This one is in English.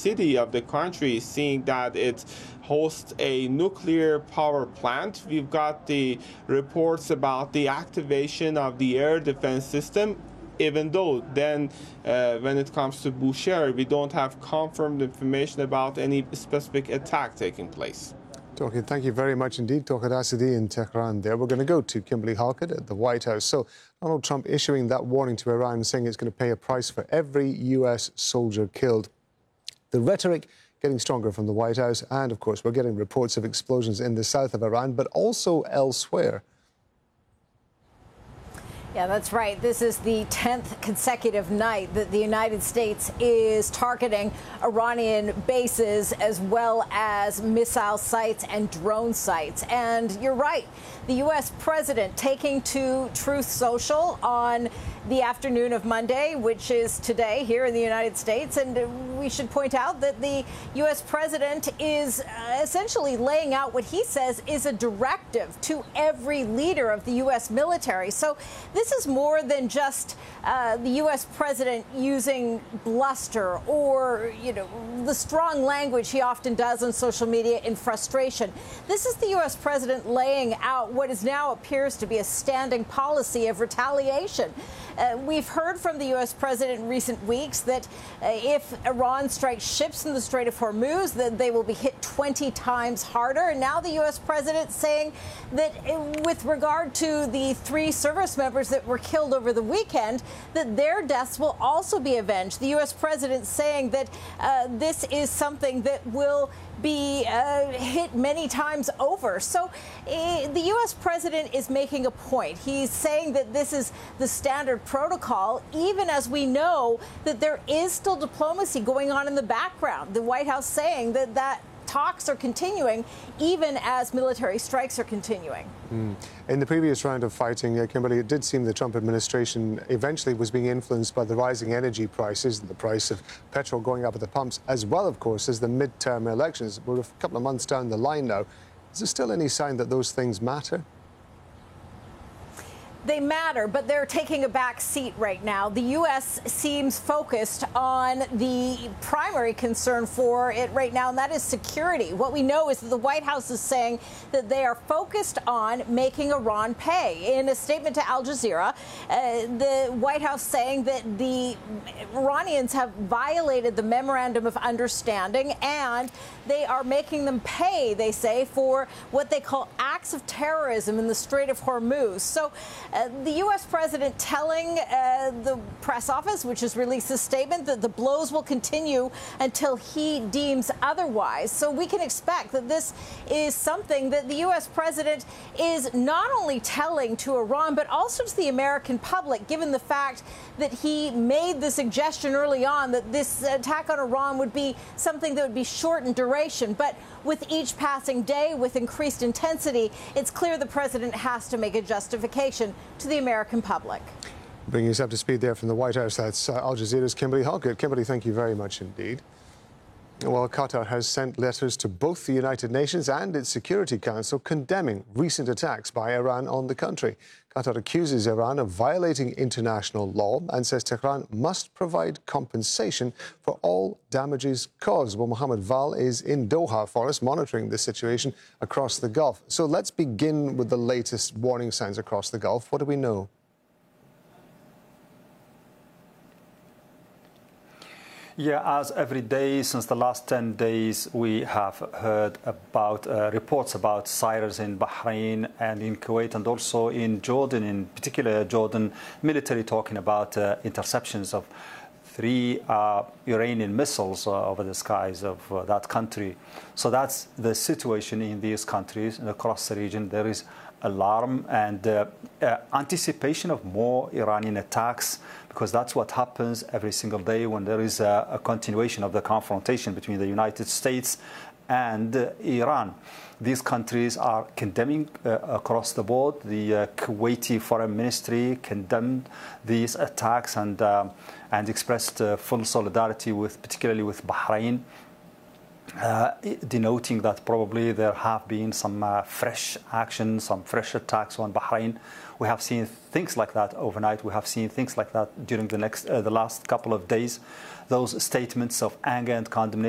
city of the country, seeing that it hosts a nuclear power plant. We've got the reports about the activation of the air defense system, even though then when it comes to Bushehr, we don't have confirmed information about any specific attack taking place. Tawhid, thank you very much indeed. Tawhid Asadi in Tehran there. We're going to go to Kimberly Halkett at the White House. So Donald Trump issuing that warning to Iran, saying it's going to pay a price for every U.S. soldier killed. The rhetoric getting stronger from the White House. And, of course, we're getting reports of explosions in the south of Iran, but also elsewhere. Yeah, that's right. This is the 10th consecutive night that the United States is targeting Iranian bases as well as missile sites and drone sites. And you're right. The U.S. president taking to Truth Social on the afternoon of Monday, which is today here in the United States. And we should point out that the U.S. president is essentially laying out what he says is a directive to every leader of the U.S. military. So this is more than just the U.S. president using bluster or, the strong language he often does on social media in frustration. This is the U.S. president laying out what is now appears to be a standing policy of retaliation. We've heard from the U.S. president in recent weeks that if Iran strikes ships in the Strait of Hormuz, that they will be hit 20 times harder. And now the U.S. president saying that with regard to the 3 service members that were killed over the weekend, that their deaths will also be avenged. The U.S. president saying that this is something that will be hit many times over. So the U.S. president is making a point. He's saying that this is the standard protocol, even as we know that there is still diplomacy going on in the background. The White House saying that talks are continuing even as military strikes are continuing. In the previous round of fighting, Kimberly, it did seem the Trump administration eventually was being influenced by the rising energy prices, the price of petrol going up at the pumps, as well, of course, as the midterm elections. We're a couple of months down the line now. Is there still any sign that those things matter? They matter, but they're taking a back seat right now. The U.S. seems focused on the primary concern for it right now, and that is security. What we know is that the White House is saying that they are focused on making Iran pay. In a statement to Al Jazeera, the White House saying that the Iranians have violated the Memorandum of Understanding, and they are making them pay, they say, for what they call acts of terrorism in the Strait of Hormuz. So the U.S. president telling the press office, which has released a statement, that the blows will continue until he deems otherwise. So we can expect that this is something that the U.S. president is not only telling to Iran, but also to the American public, given the fact that he made the suggestion early on that this attack on Iran would be something that would be short in duration. But with each passing day, with increased intensity, it's clear the president has to make a justification to the American public. Bringing us up to speed there from the White House, that's Al Jazeera's Kimberly Halkett. Kimberly, thank you very much indeed. Well, Qatar has sent letters to both the United Nations and its Security Council condemning recent attacks by Iran on the country. Qatar accuses Iran of violating international law and says Tehran must provide compensation for all damages caused. Well, Mohammed Val is in Doha for us, monitoring the situation across the Gulf. So let's begin with the latest warning signs across the Gulf. What do we know? Yeah, as every day since the last 10 days, we have heard about reports about sirens in Bahrain and in Kuwait and also in Jordan, in particular Jordan military talking about interceptions of 3 Iranian missiles over the skies of that country. So that's the situation in these countries and across the region. There is alarm and anticipation of more Iranian attacks, because that's what happens every single day when there is a continuation of the confrontation between the United States and Iran. These countries are condemning across the board. The Kuwaiti Foreign Ministry condemned these attacks and expressed full solidarity particularly with Bahrain, denoting that probably there have been some fresh actions, some fresh attacks on Bahrain. We have seen things like that overnight. We have seen things like that during the last couple of days. Those statements of anger and condemnation